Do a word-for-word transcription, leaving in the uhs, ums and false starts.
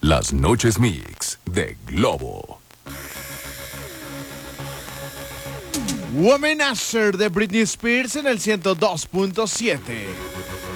Las Noches Mix de Globo. Woman Asher de Britney Spears en el ciento dos punto siete.